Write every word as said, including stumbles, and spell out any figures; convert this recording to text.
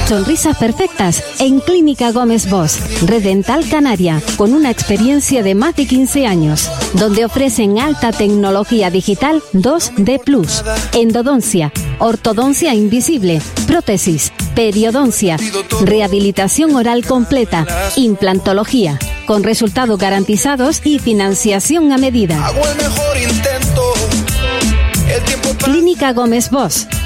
Sonrisas perfectas en Clínica Gómez Bosch, Red Dental Canaria, con una experiencia de más de quince años, donde ofrecen alta tecnología digital dos D plus, endodoncia, ortodoncia invisible, prótesis, periodoncia, rehabilitación oral completa, implantología, con resultados garantizados y financiación a medida. Clínica Gómez Bosch,